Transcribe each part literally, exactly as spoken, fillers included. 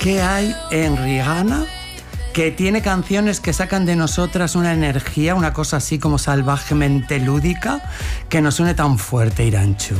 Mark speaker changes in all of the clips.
Speaker 1: ¿Qué hay en Rihanna que tiene canciones que sacan de nosotras una energía, una cosa así como salvajemente lúdica, que nos une tan fuerte, Irantxu?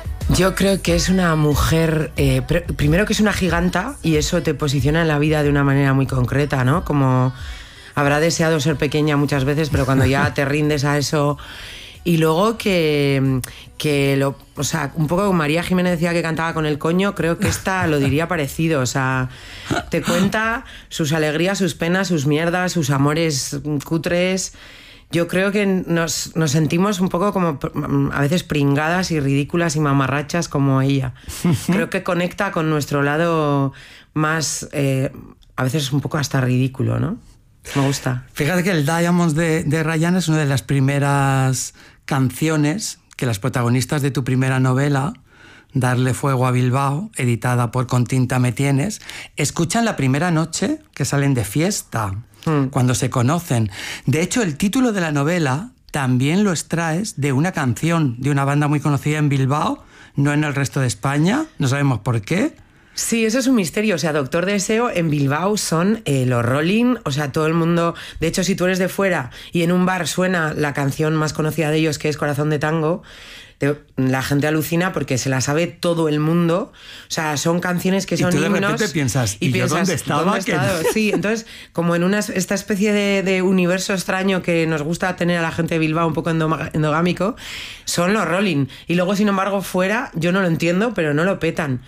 Speaker 2: Yo creo que es una mujer, eh, pr- primero que es una giganta, y eso te posiciona en la vida de una manera muy concreta, ¿no? Como habrá deseado ser pequeña muchas veces, pero cuando ya te rindes a eso... Y luego que, que lo, o sea, un poco como María Jiménez decía que cantaba con el coño, creo que esta lo diría parecido. O sea, te cuenta sus alegrías, sus penas, sus mierdas, sus amores cutres. Yo creo que nos, nos sentimos un poco como a veces pringadas y ridículas y mamarrachas como ella. Creo que conecta con nuestro lado más, eh, a veces un poco hasta ridículo, ¿no? Me gusta.
Speaker 1: Fíjate que el Diamonds de, de Rihanna es una de las primeras canciones que las protagonistas de tu primera novela, Darle fuego a Bilbao, editada por Con tinta me tienes, escuchan la primera noche que salen de fiesta, mm. cuando se conocen. De hecho, el título de la novela también lo extraes de una canción de una banda muy conocida en Bilbao, no en el resto de España, no sabemos por qué.
Speaker 2: Sí, eso es un misterio. O sea, Doctor Deseo en Bilbao son eh, los Rolling, o sea, todo el mundo... De hecho, si tú eres de fuera y en un bar suena la canción más conocida de ellos, que es Corazón de Tango, te, la gente alucina porque se la sabe todo el mundo. O sea, son canciones que son
Speaker 1: y tú de
Speaker 2: himnos...
Speaker 1: repente piensas, ¿y, ¿y piensas, yo dónde estaba?
Speaker 2: ¿dónde he estado? Sí, entonces, como en una, esta especie de, de universo extraño que nos gusta tener a la gente de Bilbao un poco endogámico, son los Rolling. Y luego, sin embargo, fuera, yo no lo entiendo, pero no lo petan.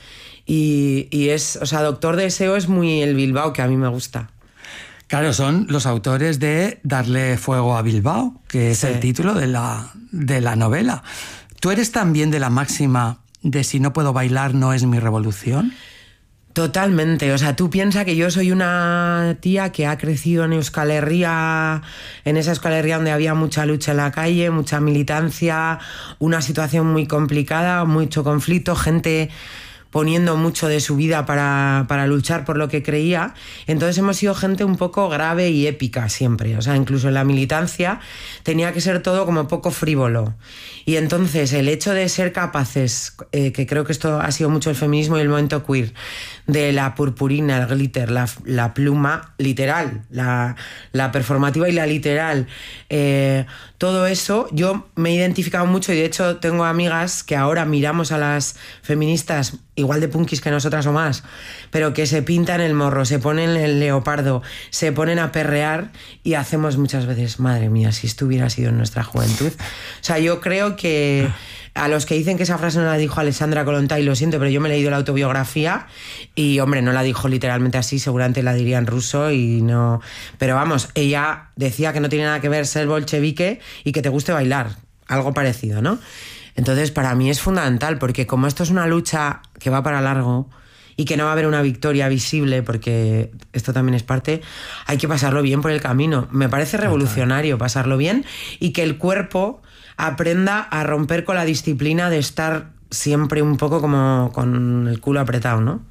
Speaker 2: Y, y es, o sea, Doctor Deseo es muy el Bilbao que a mí me gusta.
Speaker 1: Claro, son los autores de Darle fuego a Bilbao, que es sí. el título de la, de la novela. ¿Tú eres también de la máxima de si no puedo bailar no es mi revolución?
Speaker 2: Totalmente, o sea, tú piensas que yo soy una tía que ha crecido en Euskal Herria, en esa Euskal Herria donde había mucha lucha en la calle, mucha militancia, una situación muy complicada, mucho conflicto, gente... poniendo mucho de su vida para, para luchar por lo que creía. Entonces hemos sido gente un poco grave y épica siempre. O sea, incluso en la militancia tenía que ser todo como poco frívolo. Y entonces el hecho de ser capaces, eh, que creo que esto ha sido mucho el feminismo y el movimiento queer, de la purpurina, el glitter, la, la pluma literal, la, la performativa y la literal, eh, todo eso, yo me he identificado mucho y de hecho tengo amigas que ahora miramos a las feministas igual de punkis que nosotras o más, pero que se pintan el morro, se ponen el leopardo, se ponen a perrear y hacemos muchas veces, madre mía, si esto hubiera sido en nuestra juventud. O sea, yo creo que a los que dicen que esa frase no la dijo Alessandra Kollontai, lo siento, pero yo me he leído la autobiografía y, hombre, no la dijo literalmente así, seguramente la diría en ruso y no... Pero vamos, ella decía que no tiene nada que ver ser bolchevique y que te guste bailar, algo parecido, ¿no? Entonces, para mí es fundamental, porque como esto es una lucha que va para largo y que no va a haber una victoria visible, porque esto también es parte, hay que pasarlo bien por el camino. Me parece revolucionario pasarlo bien y que el cuerpo aprenda a romper con la disciplina de estar siempre un poco como con el culo apretado, ¿no?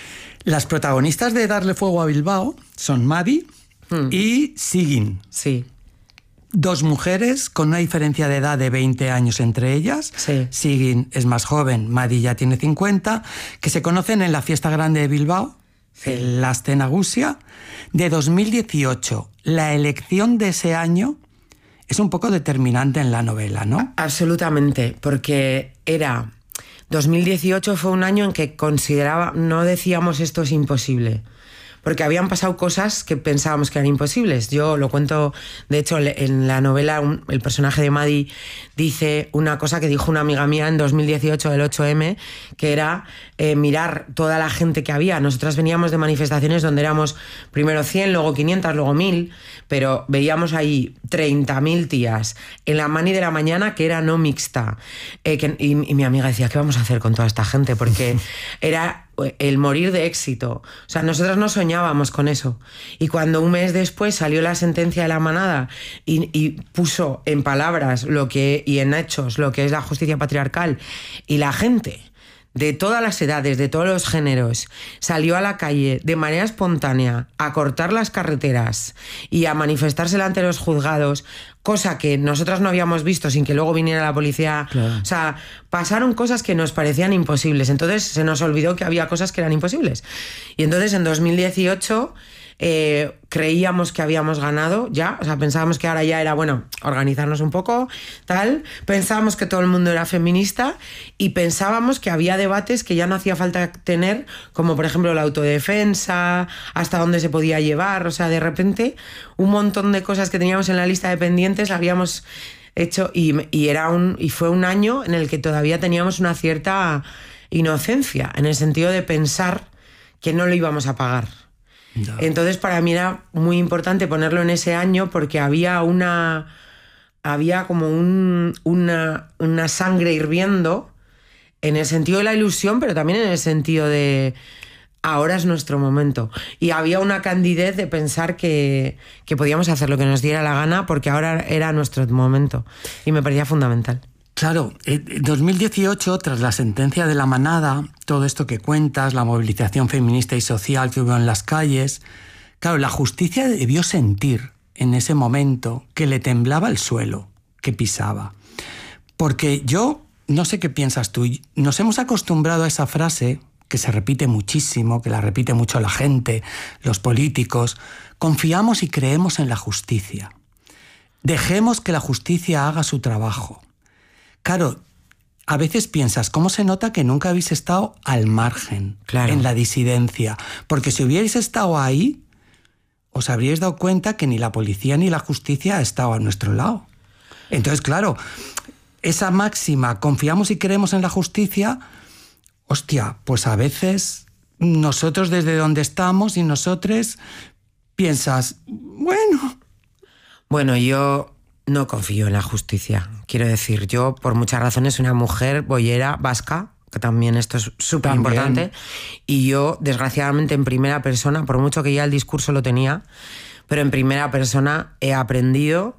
Speaker 1: Las protagonistas de Darle fuego a Bilbao son Madi hmm. y Sigyn.
Speaker 2: Sí.
Speaker 1: Dos mujeres con una diferencia de edad de veinte años entre ellas.
Speaker 2: Sí.
Speaker 1: Sigyn es más joven, Madi ya tiene cincuenta, que se conocen en la fiesta grande de Bilbao, sí. en la Astenagusia, de dos mil dieciocho. La elección de ese año es un poco determinante en la novela, ¿no?
Speaker 2: Absolutamente, porque era... dos mil dieciocho fue un año en que consideraba, no decíamos esto es imposible, porque habían pasado cosas que pensábamos que eran imposibles. Yo lo cuento, de hecho, en la novela un, el personaje de Madi dice una cosa que dijo una amiga mía en dos mil dieciocho del ocho eme, que era eh, mirar toda la gente que había. Nosotras veníamos de manifestaciones donde éramos primero cien, luego quinientas, luego mil, pero veíamos ahí treinta mil tías en la mani de la mañana que era no mixta. Eh, que, y, y mi amiga decía, ¿qué vamos a hacer con toda esta gente? Porque era... el morir de éxito. O sea, nosotras no soñábamos con eso. Y cuando un mes después salió la sentencia de la manada y, y puso en palabras lo que, y en hechos lo que es la justicia patriarcal, y la gente de todas las edades, de todos los géneros, salió a la calle de manera espontánea a cortar las carreteras y a manifestarse delante de los juzgados, cosa que nosotras no habíamos visto sin que luego viniera la policía. Claro. O sea, pasaron cosas que nos parecían imposibles. Entonces se nos olvidó que había cosas que eran imposibles. Y entonces en dos mil dieciocho... Eh, creíamos que habíamos ganado ya, o sea, pensábamos que ahora ya era, bueno, organizarnos un poco, tal, pensábamos que todo el mundo era feminista y pensábamos que había debates que ya no hacía falta tener, como por ejemplo la autodefensa, hasta dónde se podía llevar, o sea, de repente un montón de cosas que teníamos en la lista de pendientes la habíamos hecho y, y, era un, y fue un año en el que todavía teníamos una cierta inocencia, en el sentido de pensar que no lo íbamos a pagar. No. Entonces para mí era muy importante ponerlo en ese año porque había una había como un, una, una sangre hirviendo en el sentido de la ilusión, pero también en el sentido de ahora es nuestro momento. Y había una candidez de pensar que, que podíamos hacer lo que nos diera la gana porque ahora era nuestro momento y me parecía fundamental.
Speaker 1: Claro, en dos mil dieciocho, tras la sentencia de la Manada, todo esto que cuentas, la movilización feminista y social que hubo en las calles, claro, la justicia debió sentir en ese momento que le temblaba el suelo que pisaba. Porque yo, no sé qué piensas tú, nos hemos acostumbrado a esa frase, que se repite muchísimo, que la repite mucho la gente, los políticos, confiamos y creemos en la justicia. Dejemos que la justicia haga su trabajo. Claro, a veces piensas, ¿cómo se nota que nunca habéis estado al margen, claro, en la disidencia? Porque si hubierais estado ahí, os habríais dado cuenta que ni la policía ni la justicia ha estado a nuestro lado. Entonces, claro, esa máxima, confiamos y creemos en la justicia, hostia, pues a veces nosotros desde donde estamos y nosotros piensas, bueno...
Speaker 2: Bueno, yo... no confío en la justicia. Quiero decir, yo, por muchas razones, soy una mujer boyera vasca, que también esto es súper importante, y yo, desgraciadamente, en primera persona, por mucho que ya el discurso lo tenía, pero en primera persona he aprendido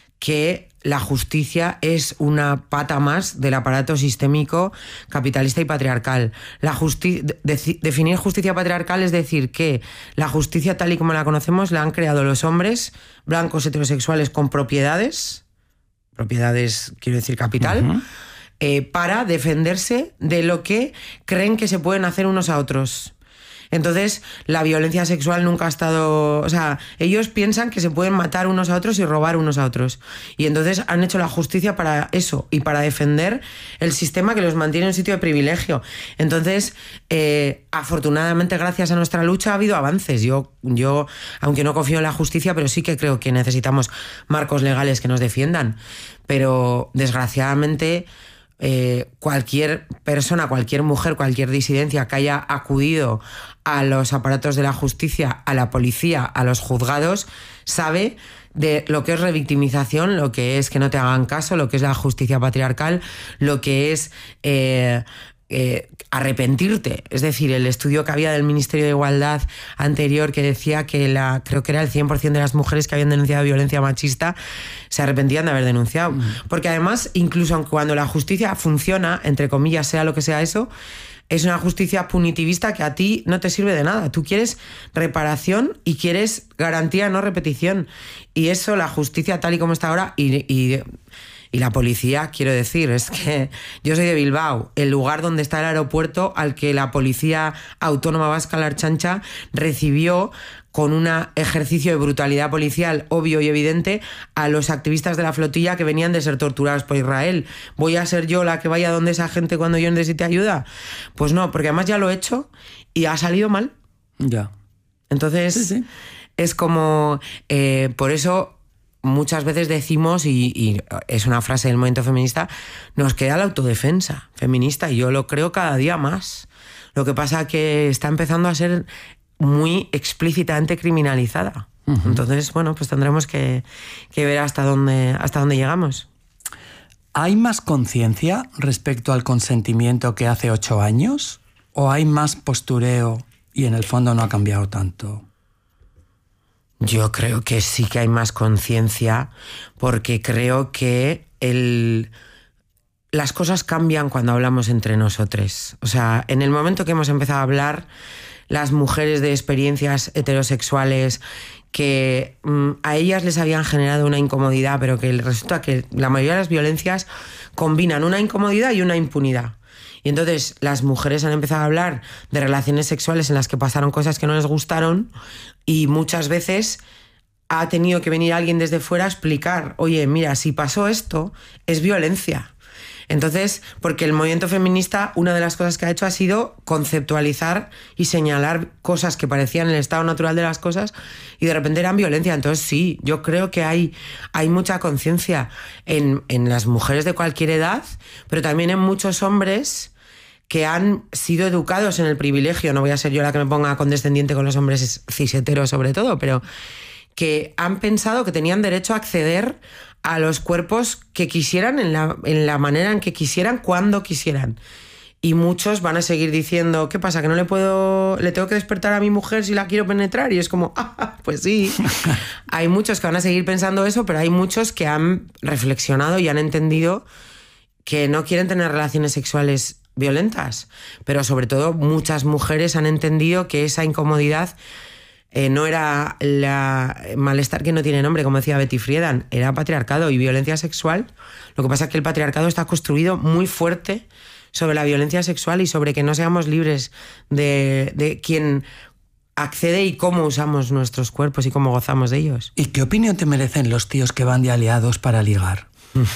Speaker 2: que la justicia es una pata más del aparato sistémico capitalista y patriarcal. La justi- de- definir justicia patriarcal es decir que la justicia tal y como la conocemos la han creado los hombres blancos heterosexuales con propiedades, propiedades quiero decir capital, uh-huh. eh, para defenderse de lo que creen que se pueden hacer unos a otros. Entonces, la violencia sexual nunca ha estado... O sea, ellos piensan que se pueden matar unos a otros y robar unos a otros. Y entonces han hecho la justicia para eso y para defender el sistema que los mantiene en un sitio de privilegio. Entonces, eh, afortunadamente, gracias a nuestra lucha ha habido avances. Yo, yo, aunque no confío en la justicia, pero sí que creo que necesitamos marcos legales que nos defiendan. Pero, desgraciadamente... Eh, cualquier persona, cualquier mujer, cualquier disidencia que haya acudido a los aparatos de la justicia, a la policía, a los juzgados, sabe de lo que es revictimización, lo que es que no te hagan caso, lo que es la justicia patriarcal, lo que es eh, eh, arrepentirte. Es decir, el estudio que había del Ministerio de Igualdad anterior que decía que la, creo que era el cien por ciento de las mujeres que habían denunciado violencia machista se arrepentían de haber denunciado. Mm. Porque además, incluso cuando la justicia funciona, entre comillas, sea lo que sea eso, es una justicia punitivista que a ti no te sirve de nada. Tú quieres reparación y quieres garantía, no repetición. Y eso, la justicia tal y como está ahora, y, y, y la policía, quiero decir, es que yo soy de Bilbao, el lugar donde está el aeropuerto al que la Policía Autónoma Vasca, la Ertzaintza, recibió con un ejercicio de brutalidad policial obvio y evidente a los activistas de la flotilla que venían de ser torturados por Israel. ¿Voy a ser yo la que vaya donde esa gente cuando yo necesite ayuda? Pues no, porque además ya lo he hecho y ha salido mal.
Speaker 1: Ya.
Speaker 2: Entonces, sí, sí. Es como... Eh, por eso muchas veces decimos, y, y es una frase del movimiento feminista, nos queda la autodefensa feminista, y yo lo creo cada día más. Lo que pasa es que está empezando a ser muy explícitamente criminalizada. Uh-huh. Entonces, bueno, pues tendremos que, que ver hasta dónde, hasta dónde llegamos.
Speaker 1: ¿Hay más conciencia respecto al consentimiento que hace ocho años? ¿O hay más postureo y en el fondo no ha cambiado tanto?
Speaker 2: Yo creo que sí que hay más conciencia, porque creo que el, las cosas cambian cuando hablamos entre nosotros. O sea, en el momento que hemos empezado a hablar, las mujeres de experiencias heterosexuales que mmm, a ellas les habían generado una incomodidad, pero que resulta que la mayoría de las violencias combinan una incomodidad y una impunidad. Y entonces las mujeres han empezado a hablar de relaciones sexuales en las que pasaron cosas que no les gustaron y muchas veces ha tenido que venir alguien desde fuera a explicar, oye, mira, si pasó esto, es violencia. Entonces, porque el movimiento feminista, una de las cosas que ha hecho ha sido conceptualizar y señalar cosas que parecían el estado natural de las cosas y de repente eran violencia. Entonces sí, yo creo que hay, hay mucha conciencia en, en las mujeres de cualquier edad, pero también en muchos hombres que han sido educados en el privilegio. No voy a ser yo la que me ponga condescendiente con los hombres ciseteros sobre todo, pero que han pensado que tenían derecho a acceder a los cuerpos que quisieran, en la, en la manera en que quisieran, cuando quisieran. Y muchos van a seguir diciendo, ¿qué pasa? ¿Que no le puedo, le tengo que despertar a mi mujer si la quiero penetrar? Y es como, ah, pues sí. Hay muchos que van a seguir pensando eso, pero hay muchos que han reflexionado y han entendido que no quieren tener relaciones sexuales violentas. Pero sobre todo muchas mujeres han entendido que esa incomodidad Eh, no era la malestar que no tiene nombre, como decía Betty Friedan, era patriarcado y violencia sexual. Lo que pasa es que el patriarcado está construido muy fuerte sobre la violencia sexual y sobre que no seamos libres de, de quién accede y cómo usamos nuestros cuerpos y cómo gozamos de ellos.
Speaker 1: ¿Y qué opinión te merecen los tíos que van de aliados para ligar?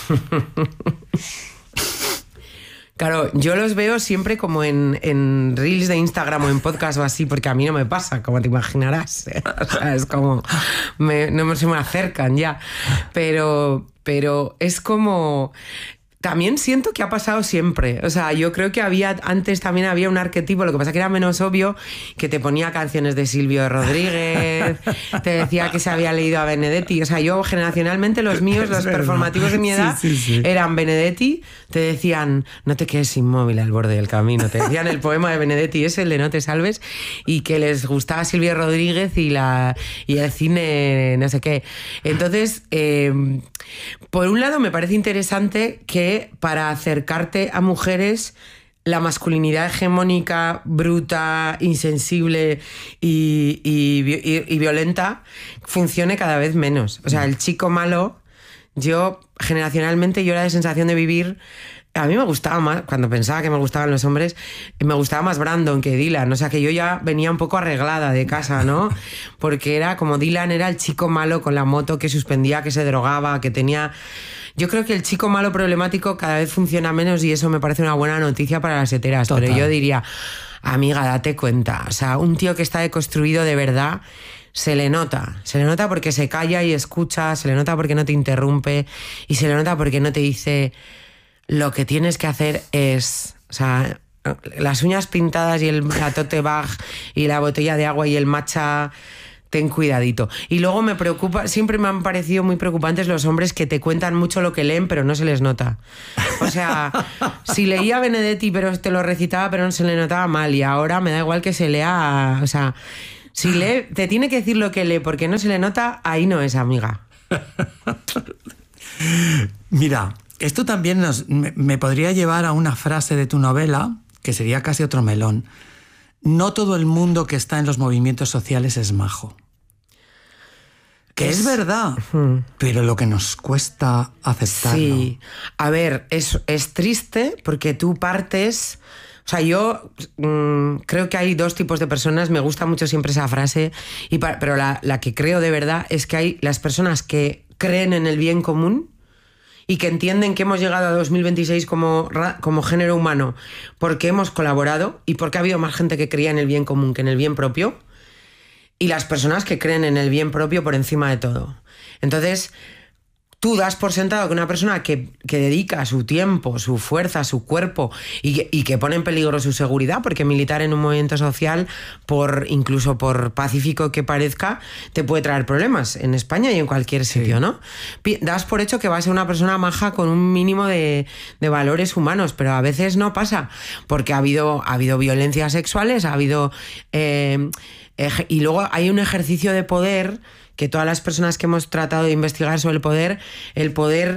Speaker 2: Claro, yo los veo siempre como en, en reels de Instagram o en podcast o así, porque a mí no me pasa, como te imaginarás. O sea, es como, me, no se me acercan ya. Pero, pero es como... También siento que ha pasado siempre. O sea, yo creo que había antes también había un arquetipo, lo que pasa que era menos obvio, que te ponía canciones de Silvio Rodríguez, te decía que se había leído a Benedetti. O sea, yo generacionalmente los míos, los performativos de mi edad, sí, sí, sí. eran Benedetti, te decían, no te quedes inmóvil al borde del camino. Te decían el poema de Benedetti, ese, el de No te salves, y que les gustaba Silvio Rodríguez y, la, y el cine, no sé qué. Entonces, eh, por un lado me parece interesante que para acercarte a mujeres la masculinidad hegemónica, bruta, insensible y, y, y, y violenta funcione cada vez menos. O sea, el chico malo, yo generacionalmente yo era de sensación de vivir... A mí me gustaba más, cuando pensaba que me gustaban los hombres, me gustaba más Brandon que Dylan. O sea, que yo ya venía un poco arreglada de casa, ¿no? Porque era como Dylan era el chico malo con la moto que suspendía, que se drogaba, que tenía... Yo creo que el chico malo problemático cada vez funciona menos y eso me parece una buena noticia para las heteras. Total. Pero yo diría, amiga, date cuenta. O sea, un tío que está deconstruido de verdad... Se le nota, se le nota porque se calla y escucha, se le nota porque no te interrumpe y se le nota porque no te dice lo que tienes que hacer es, o sea, las uñas pintadas y el la tote bag y la botella de agua y el matcha, ten cuidadito. Y luego me preocupa, siempre me han parecido muy preocupantes los hombres que te cuentan mucho lo que leen pero no se les nota. O sea, si leía Benedetti pero te lo recitaba pero no se le notaba mal y ahora me da igual que se lea, o sea... Si lee, te tiene que decir lo que lee porque no se le nota, ahí no es amiga.
Speaker 1: Mira, esto también nos, me, me podría llevar a una frase de tu novela, que sería casi otro melón. No todo el mundo que está en los movimientos sociales es majo. Que es, es verdad, uh-huh. pero lo que nos cuesta aceptarlo.
Speaker 2: Sí, a ver, es, es triste porque tú partes... O sea, yo mmm, creo que hay dos tipos de personas, me gusta mucho siempre esa frase, y pa- pero la, la que creo de verdad es que hay las personas que creen en el bien común y que entienden que hemos llegado a dos mil veintiséis como, como género humano porque hemos colaborado y porque ha habido más gente que creía en el bien común que en el bien propio, y las personas que creen en el bien propio por encima de todo. Entonces... Tú das por sentado que una persona que, que dedica su tiempo, su fuerza, su cuerpo y que, y que pone en peligro su seguridad, porque militar en un movimiento social, por incluso por pacífico que parezca, te puede traer problemas en España y en cualquier sitio, sí. ¿no? Das por hecho que va a ser una persona maja con un mínimo de, de valores humanos, pero a veces no pasa, porque ha habido, ha habido violencias sexuales, ha habido... Eh, ej- y luego hay un ejercicio de poder... que todas las personas que hemos tratado de investigar sobre el poder, el poder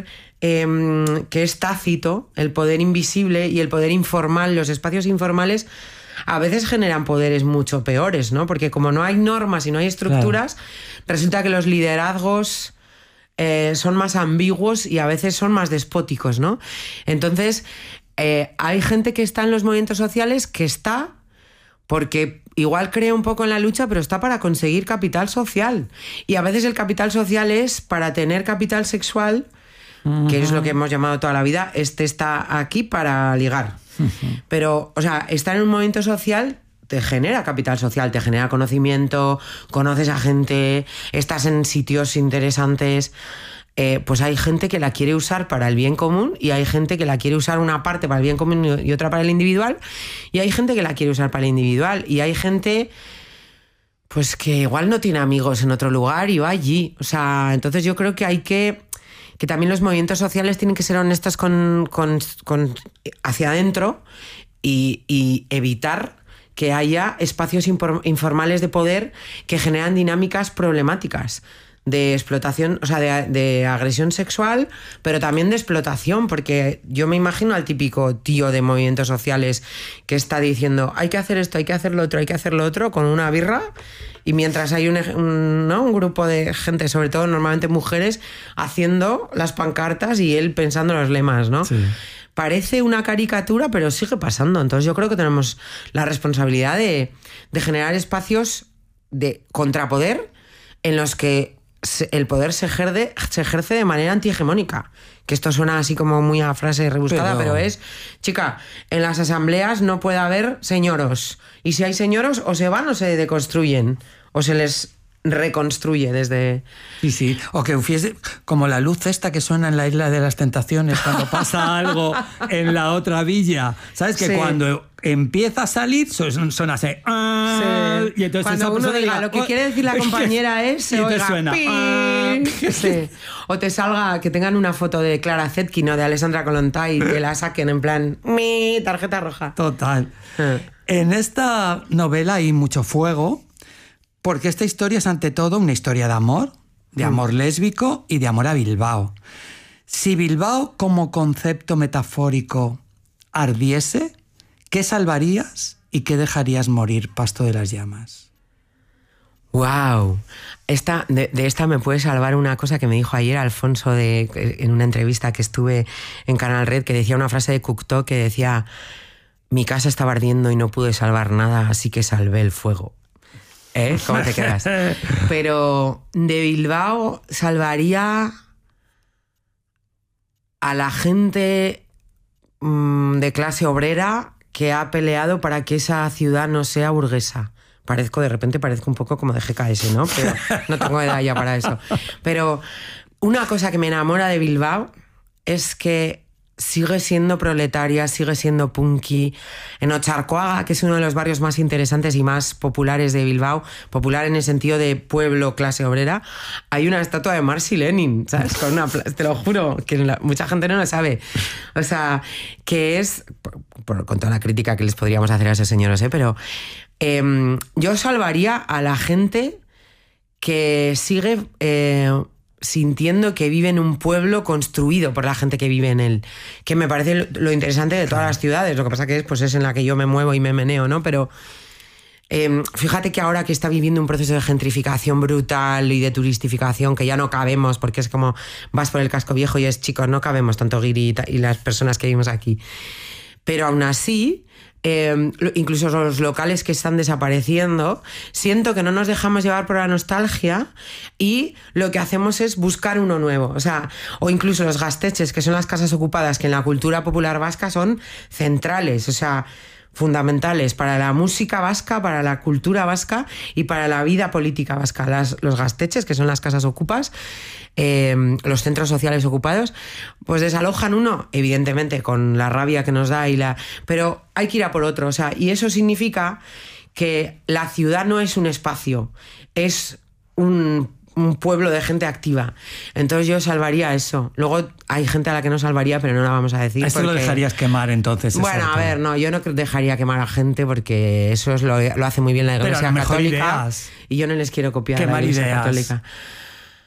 Speaker 2: eh, que es tácito, el poder invisible y el poder informal, los espacios informales a veces generan poderes mucho peores, ¿no? Porque como no hay normas y no hay estructuras, claro, resulta que los liderazgos eh, son más ambiguos y a veces son más despóticos, ¿no? Entonces, eh, hay gente que está en los movimientos sociales que está porque igual cree un poco en la lucha, pero está para conseguir capital social. Y a veces el capital social es para tener capital sexual, uh-huh, que es lo que hemos llamado toda la vida. Este está aquí para ligar. Uh-huh. Pero, o sea, estar en un movimiento social te genera capital social, te genera conocimiento, conoces a gente, estás en sitios interesantes. Eh, pues hay gente que la quiere usar para el bien común y hay gente que la quiere usar una parte para el bien común y otra para el individual, y hay gente que la quiere usar para el individual, y hay gente pues que igual no tiene amigos en otro lugar y va allí. O sea, entonces yo creo que hay que que también los movimientos sociales tienen que ser honestos con, con, con hacia adentro y, y evitar que haya espacios informales de poder que generan dinámicas problemáticas de explotación, o sea, de, de agresión sexual, pero también de explotación, porque yo me imagino al típico tío de movimientos sociales que está diciendo hay que hacer esto, hay que hacer lo otro, hay que hacer lo otro, con una birra, y mientras hay un, un, ¿no? un grupo de gente, sobre todo normalmente mujeres, haciendo las pancartas y él pensando los lemas, ¿no? Sí. Parece una caricatura, pero sigue pasando. Entonces yo creo que tenemos la responsabilidad de, de generar espacios de contrapoder en los que el poder se ejerce, se ejerce de manera antihegemónica. Que esto suena así como muy a frase rebuscada, pero... pero es, chica, en las asambleas no puede haber señoros. Y si hay señoros, o se van o se deconstruyen, o se les reconstruye desde...
Speaker 1: Sí, sí, o que hubiese como la luz esta que suena en la Isla de las Tentaciones cuando pasa algo en la otra villa, ¿sabes? Que sí, cuando empieza a salir suena así, ah,
Speaker 2: sí,
Speaker 1: y entonces
Speaker 2: cuando uno diga, diga lo que oh, quiere decir la compañera es se
Speaker 1: y
Speaker 2: oiga,
Speaker 1: suena, ah,
Speaker 2: sí. O te salga que tengan una foto de Clara Zetkin o de Alessandra Kollontai y te la saquen en plan mi tarjeta roja.
Speaker 1: Total. Ah. En esta novela hay mucho fuego, porque esta historia es ante todo una historia de amor, de amor mm. lésbico y de amor a Bilbao. Si Bilbao como concepto metafórico ardiese, ¿qué salvarías y qué dejarías morir, Pasto de las Llamas?
Speaker 2: ¡Wow! Esta, de, de esta me puede salvar una cosa que me dijo ayer Alfonso de, en una entrevista que estuve en Canal Red, que decía una frase de Cocteau que decía: mi casa estaba ardiendo y no pude salvar nada, así que salvé el fuego. ¿Eh? ¿Cómo te quedas? Pero de Bilbao salvaría a la gente mmm, de clase obrera que ha peleado para que esa ciudad no sea burguesa. Parezco, de repente parezco un poco como de G K S, ¿no? Pero no tengo edad ya para eso. Pero una cosa que me enamora de Bilbao es que sigue siendo proletaria, sigue siendo punky. En Ocharcoaga, que es uno de los barrios más interesantes y más populares de Bilbao, popular en el sentido de pueblo, clase obrera, hay una estatua de Marx y Lenin, ¿sabes? Con una, te lo juro, que la, mucha gente no lo sabe. O sea, que es, por, por, con toda la crítica que les podríamos hacer a ese señor, no sé, pero eh, yo salvaría a la gente que sigue... Eh, sintiendo que vive en un pueblo construido por la gente que vive en él, que me parece lo interesante de todas las ciudades. Lo que pasa que es, pues es en la que yo me muevo y me meneo, ¿no? Pero eh, fíjate que ahora que está viviendo un proceso de gentrificación brutal y de turistificación, que ya no cabemos, porque es como vas por el casco viejo y es, chicos, no cabemos tanto Guiri y las personas que vivimos aquí. Pero aún así... Eh, incluso los locales que están desapareciendo, siento que no nos dejamos llevar por la nostalgia y lo que hacemos es buscar uno nuevo. O sea, o incluso los gasteches, que son las casas ocupadas, que en la cultura popular vasca son centrales, o sea, fundamentales para la música vasca, para la cultura vasca y para la vida política vasca. Las, los gasteches, que son las casas ocupas, eh, los centros sociales ocupados, pues desalojan uno, evidentemente con la rabia que nos da, y la, pero hay que ir a por otro. O sea, y eso significa que la ciudad no es un espacio, es un... un pueblo de gente activa. Entonces yo salvaría eso. Luego hay gente a la que no salvaría, pero no la vamos a decir.
Speaker 1: ¿Eso porque... lo dejarías quemar entonces?
Speaker 2: Bueno, a ver, no, yo no dejaría quemar a gente porque eso es lo, lo hace muy bien la Iglesia Católica. Ideas. Y yo no les quiero copiar
Speaker 1: quemar
Speaker 2: a la Iglesia
Speaker 1: ideas.
Speaker 2: Católica.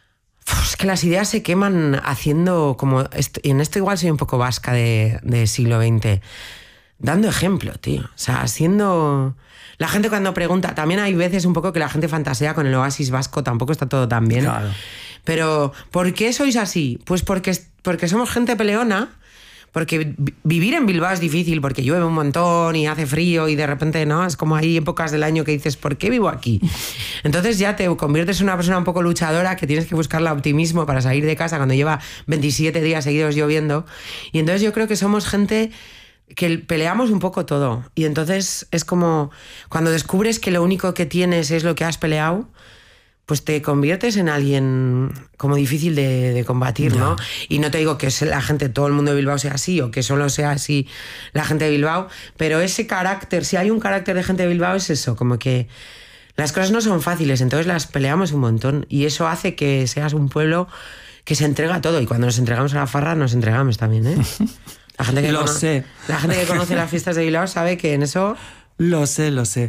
Speaker 2: Es que las ideas se queman haciendo como... Y en esto igual soy un poco vasca de, de siglo veinte. Dando ejemplo, tío. O sea, haciendo... La gente cuando pregunta... También hay veces un poco que la gente fantasea con el oasis vasco. Tampoco está todo tan bien.
Speaker 1: Claro.
Speaker 2: Pero, ¿por qué sois así? Pues porque, porque somos gente peleona. Porque vivir en Bilbao es difícil porque llueve un montón y hace frío y de repente, ¿no? Es como hay épocas del año que dices, ¿por qué vivo aquí? Entonces ya te conviertes en una persona un poco luchadora que tienes que buscar el optimismo para salir de casa cuando lleva veintisiete días seguidos lloviendo. Y entonces yo creo que somos gente que peleamos un poco todo. Y entonces es como cuando descubres que lo único que tienes es lo que has peleado, pues te conviertes en alguien como difícil de, de combatir, ¿no? ¿no? Y no te digo que la gente, todo el mundo de Bilbao sea así o que solo sea así la gente de Bilbao, pero ese carácter, si hay un carácter de gente de Bilbao es eso, como que las cosas no son fáciles, entonces las peleamos un montón y eso hace que seas un pueblo que se entrega a todo y cuando nos entregamos a la farra nos entregamos también, ¿eh? La gente que
Speaker 1: lo
Speaker 2: cono-
Speaker 1: sé.
Speaker 2: La gente que conoce las fiestas de Bilbao sabe que en eso...
Speaker 1: Lo sé, lo sé.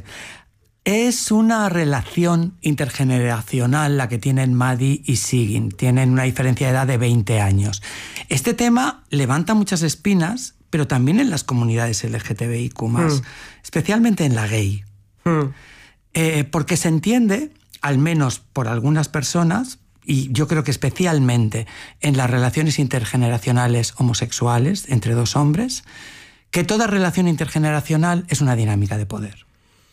Speaker 1: Es una relación intergeneracional la que tienen Madi y Sigyn. Tienen una diferencia de edad de veinte años. Este tema levanta muchas espinas, pero también en las comunidades L G T B I Q más, mm. especialmente en la gay. Mm. Eh, porque se entiende, al menos por algunas personas, y yo creo que especialmente en las relaciones intergeneracionales homosexuales entre dos hombres, que toda relación intergeneracional es una dinámica de poder.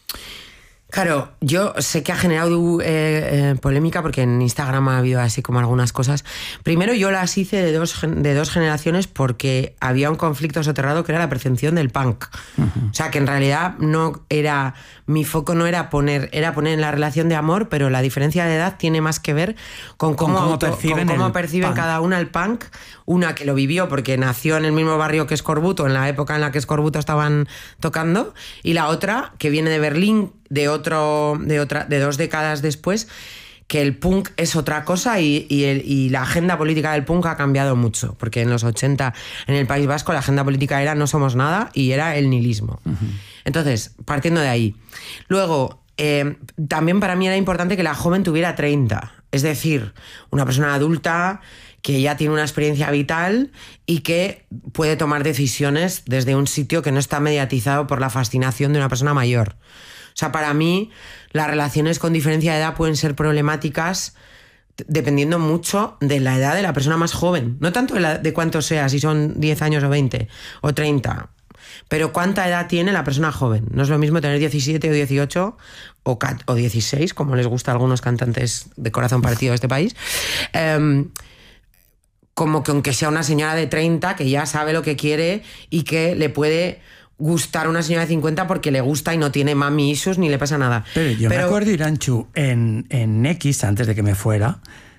Speaker 2: Claro, yo sé que ha generado eh, eh, polémica porque en Instagram ha habido así como algunas cosas. Primero yo las hice de dos, de dos generaciones porque había un conflicto soterrado que era la percepción del punk. Uh-huh. O sea, que en realidad no era... Mi foco no era poner, era poner en la relación de amor, pero la diferencia de edad tiene más que ver con cómo,
Speaker 1: con cómo
Speaker 2: auto,
Speaker 1: perciben,
Speaker 2: con cómo perciben cada una el punk. Una que lo vivió porque nació en el mismo barrio que Escorbuto, en la época en la que Escorbuto estaban tocando, y la otra que viene de Berlín, de otro, de otra, de dos décadas después, que el punk es otra cosa y, y, el, y la agenda política del punk ha cambiado mucho, porque en los ochenta en el País Vasco la agenda política era no somos nada y era el nihilismo. Uh-huh. Entonces, partiendo de ahí. Luego, eh, también para mí era importante que la joven tuviera treinta, es decir, una persona adulta que ya tiene una experiencia vital y que puede tomar decisiones desde un sitio que no está mediatizado por la fascinación de una persona mayor. O sea, para mí, las relaciones con diferencia de edad pueden ser problemáticas dependiendo mucho de la edad de la persona más joven. No tanto de, la, de cuánto sea, si son diez años o veinte o treinta, pero cuánta edad tiene la persona joven. No es lo mismo tener diecisiete o dieciocho o, o dieciséis, como les gusta a algunos cantantes de corazón partido de este país. Eh, como que aunque sea una señora de treinta que ya sabe lo que quiere y que le puede gustar una señora de cincuenta porque le gusta y no tiene mami issues ni le pasa nada.
Speaker 1: Pero yo
Speaker 2: Pero...
Speaker 1: me acuerdo, Iranchu, en, en X, antes de que me fuera,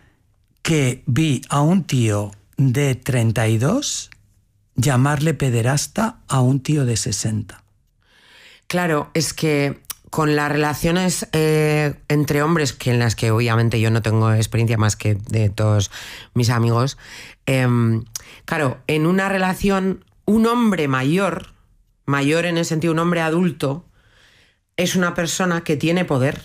Speaker 1: que vi a un tío de treinta y dos llamarle pederasta a un tío de sesenta.
Speaker 2: Claro, es que con las relaciones eh, entre hombres, que en las que obviamente yo no tengo experiencia más que de todos mis amigos, eh, claro, en una relación, un hombre mayor, mayor en el sentido un hombre adulto, es una persona que tiene poder.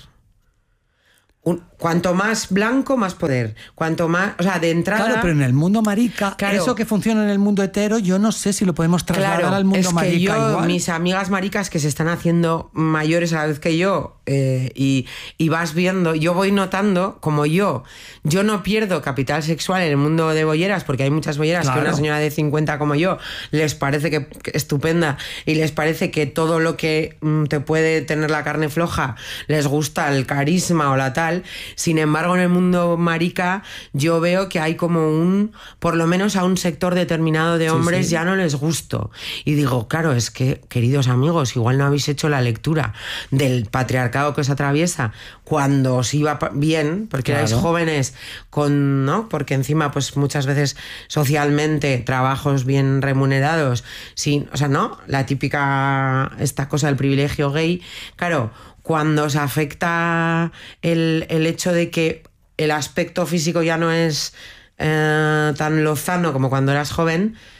Speaker 2: Un, cuanto más blanco, más poder. Cuanto más, o sea, de entrada...
Speaker 1: Claro, pero en el mundo marica, claro, eso que funciona en el mundo hetero, yo no sé si lo podemos trasladar
Speaker 2: claro,
Speaker 1: al mundo
Speaker 2: es que
Speaker 1: marica
Speaker 2: yo,
Speaker 1: igual.
Speaker 2: Mis amigas maricas que se están haciendo mayores a la vez que yo, eh, y, y vas viendo, yo voy notando como yo, yo no pierdo capital sexual en el mundo de bolleras, porque hay muchas bolleras claro. que una señora de cincuenta como yo les parece que, que estupenda y les parece que todo lo que mm, te puede tener la carne floja les gusta, el carisma o la tal. Sin embargo, en el mundo marica yo veo que hay como un, por lo menos a un sector determinado de hombres sí, sí. ya no les gusto. Y digo, claro, es que, queridos amigos, igual no habéis hecho la lectura del patriarcado que os atraviesa cuando os iba bien, porque claro. erais jóvenes con, ¿no? Porque encima, pues muchas veces socialmente, trabajos bien remunerados, sin, o sea, ¿no? La típica, esta cosa del privilegio gay, claro, cuando os afecta el, el hecho de que el aspecto físico ya no es eh, tan lozano como cuando eras joven,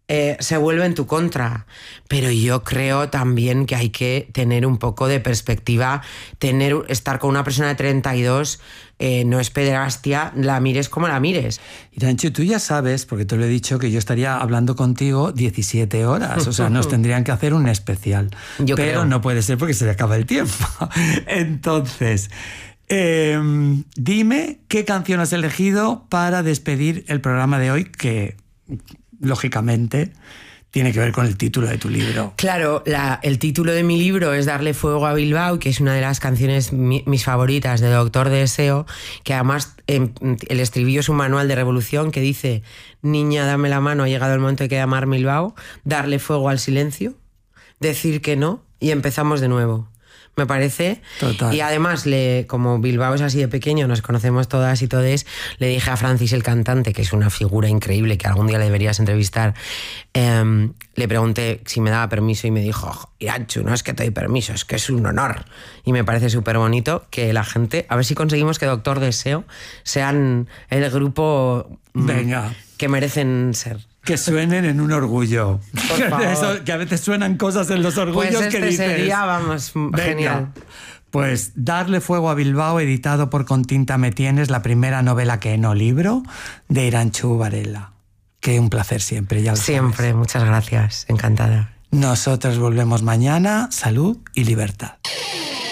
Speaker 2: eh, se vuelve en tu contra. Pero yo creo también que hay que tener un poco de perspectiva, tener, estar con una persona de treinta y dos eh, no es pederastia, la mires como la mires.
Speaker 1: Arantxa, tú ya sabes, porque te lo he dicho, que yo estaría hablando contigo diecisiete horas, o sea, nos tendrían que hacer un especial.
Speaker 2: Yo
Speaker 1: Pero
Speaker 2: creo.
Speaker 1: no puede ser porque se le acaba el tiempo. Entonces, eh, dime qué canción has elegido para despedir el programa de hoy, que lógicamente tiene que ver con el título de tu libro.
Speaker 2: Claro, la, el título de mi libro es Darle fuego a Bilbao, que es una de las canciones mi, mis favoritas de Doctor Deseo, que además eh, el estribillo es un manual de revolución que dice: niña, dame la mano, ha llegado el momento de que amar Bilbao, darle fuego al silencio, decir que no y empezamos de nuevo. Me parece.
Speaker 1: Total.
Speaker 2: Y además, le, como Bilbao es así de pequeño, nos conocemos todas y todes, le dije a Francis, el cantante, que es una figura increíble, que algún día le deberías entrevistar, eh, le pregunté si me daba permiso y me dijo: Arantxa, no es que te doy permiso, es que es un honor. Y me parece súper bonito que la gente, a ver si conseguimos que Doctor Deseo sean el grupo
Speaker 1: Venga.
Speaker 2: que merecen ser.
Speaker 1: Que suenen en un orgullo.
Speaker 2: Por favor.
Speaker 1: Eso, que a veces suenan cosas en los orgullos
Speaker 2: Pues este
Speaker 1: que dices...
Speaker 2: sería, vamos,
Speaker 1: venga.
Speaker 2: Genial.
Speaker 1: Pues Darle fuego a Bilbao, editado por Con tinta me tienes, la primera novela que no libro, de Arantxa Varela. Que un placer siempre, ya lo
Speaker 2: Siempre,
Speaker 1: sabes.
Speaker 2: muchas gracias, encantada.
Speaker 1: Nosotros volvemos mañana. Salud y libertad.